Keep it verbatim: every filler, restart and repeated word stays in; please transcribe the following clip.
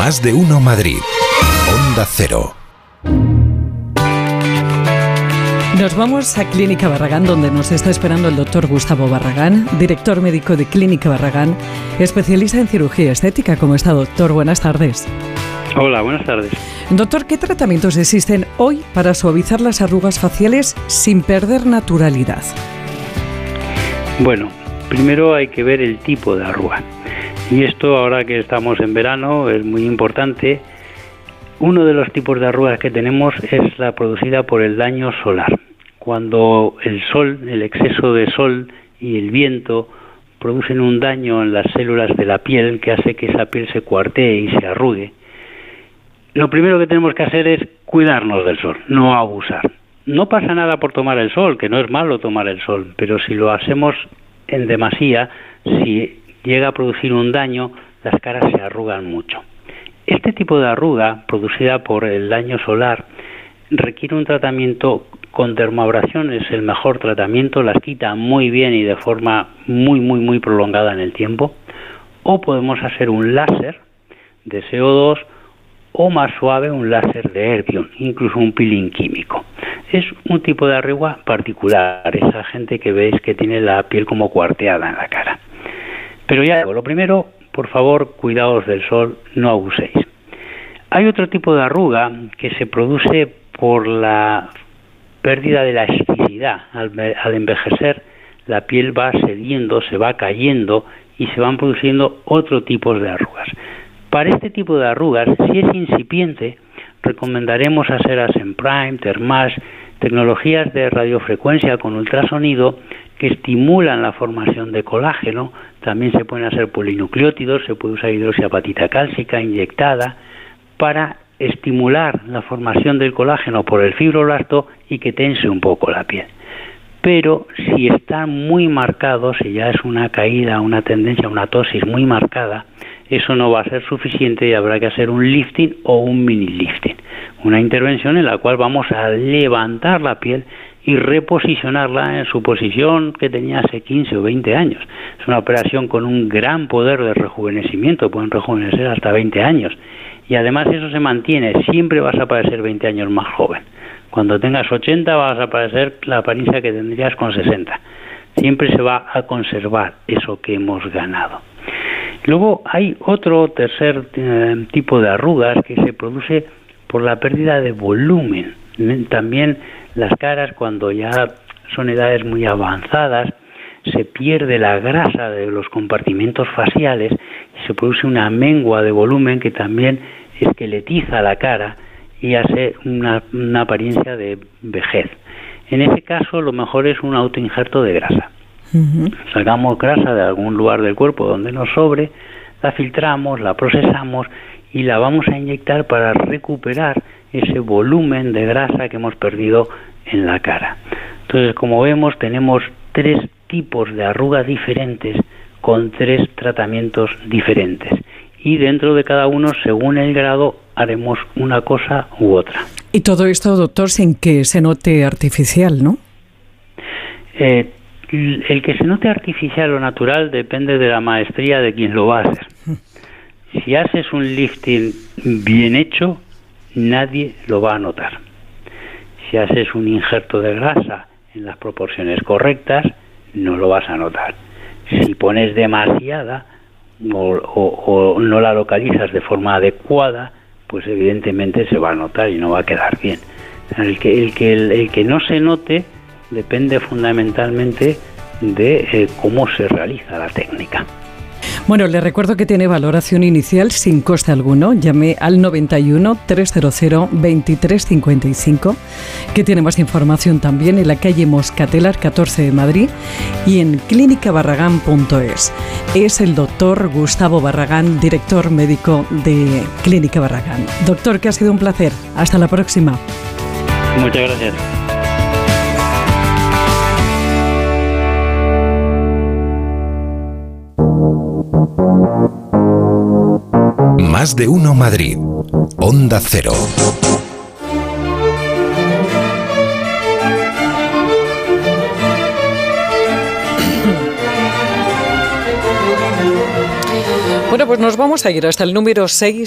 Más de uno Madrid. Onda Cero. Nos vamos a Clínica Barragán, donde nos está esperando el doctor Gustavo Barragán, director médico de Clínica Barragán, especialista en cirugía estética. ¿Cómo está, doctor? Buenas tardes. Hola, buenas tardes. Doctor, ¿qué tratamientos existen hoy para suavizar las arrugas faciales sin perder naturalidad? Bueno, primero hay que ver el tipo de arruga. Y esto, ahora que estamos en verano, es muy importante. Uno de los tipos de arrugas que tenemos es la producida por el daño solar. Cuando el sol, el exceso de sol y el viento producen un daño en las células de la piel que hace que esa piel se cuartee y se arrugue, lo primero que tenemos que hacer es cuidarnos del sol, no abusar. No pasa nada por tomar el sol, que no es malo tomar el sol, pero si lo hacemos en demasía, si llega a producir un daño, las caras se arrugan mucho. Este tipo de arruga, producida por el daño solar, requiere un tratamiento con dermoabrasión, es el mejor tratamiento, las quita muy bien y de forma muy, muy, muy prolongada en el tiempo. O podemos hacer un láser de C O dos o más suave un láser de erbium, incluso un peeling químico. Es un tipo de arruga particular, esa gente que veis que tiene la piel como cuarteada en la cara. Pero ya digo, lo primero, por favor, cuidaos del sol, no abuséis. Hay otro tipo de arruga que se produce por la pérdida de la elasticidad. Al, al envejecer, la piel va cediendo, se va cayendo y se van produciendo otro tipo de arrugas. Para este tipo de arrugas, si es incipiente, recomendaremos hacer Asen Prime, Thermage, tecnologías de radiofrecuencia con ultrasonido que estimulan la formación de colágeno. También se pueden hacer polinucleótidos, se puede usar hidroxiapatita cálcica inyectada para estimular la formación del colágeno por el fibroblasto y que tense un poco la piel. Pero si está muy marcado, si ya es una caída, una tendencia, una ptosis muy marcada, eso no va a ser suficiente y habrá que hacer un lifting o un mini lifting, una intervención en la cual vamos a levantar la piel y reposicionarla en su posición que tenía hace quince o veinte años. Es una operación con un gran poder de rejuvenecimiento, pueden rejuvenecer hasta veinte años. Y además eso se mantiene, siempre vas a parecer veinte años más joven. Cuando tengas ochenta vas a parecer la apariencia que tendrías con sesenta. Siempre se va a conservar eso que hemos ganado. Luego hay otro tercer eh, tipo de arrugas que se produce por la pérdida de volumen. También las caras, cuando ya son edades muy avanzadas, se pierde la grasa de los compartimentos faciales y se produce una mengua de volumen que también esqueletiza la cara y hace una, una apariencia de vejez. En ese caso, lo mejor es un autoinjerto de grasa. Uh-huh. Sacamos grasa de algún lugar del cuerpo donde nos sobre, la filtramos, la procesamos y la vamos a inyectar para recuperar ese volumen de grasa que hemos perdido en la cara. Entonces, como vemos, tenemos tres tipos de arrugas diferentes con tres tratamientos diferentes. Y dentro de cada uno, según el grado, haremos una cosa u otra. Y todo esto, doctor, sin que se note artificial, ¿no? Eh, el que se note artificial o natural depende de la maestría de quien lo va a hacer. Si haces un lifting bien hecho, nadie lo va a notar. Si haces un injerto de grasa en las proporciones correctas, no lo vas a notar. Si pones demasiada o, o, o no la localizas de forma adecuada, pues evidentemente se va a notar y no va a quedar bien. El que, el que, el, el que no se note depende fundamentalmente de eh, cómo se realiza la técnica. Bueno, le recuerdo que tiene valoración inicial sin coste alguno. Llame al noventa y uno, trescientos veintitrés cincuenta y cinco, que tiene más información también en la calle Moscatelas catorce de Madrid y en clínica barragán punto es. Es el doctor Gustavo Barragán, director médico de Clínica Barragán. Doctor, que ha sido un placer. Hasta la próxima. Muchas gracias. Más de uno Madrid. Onda Cero. Bueno, pues nos vamos a ir hasta el número seis.